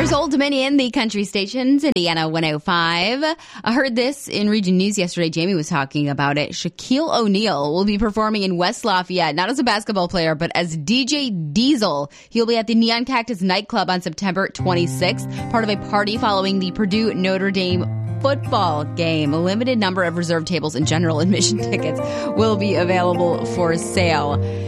Here's Old Dominion, the country stations, Indiana 105. I heard this in Region News yesterday. Jamie was talking about it. Shaquille O'Neal will be performing in West Lafayette, not as a basketball player, but as DJ Diesel. He'll be at the Neon Cactus nightclub on September 26th, part of a party following the Purdue Notre Dame football game. A limited number of reserved tables and general admission tickets will be available for sale.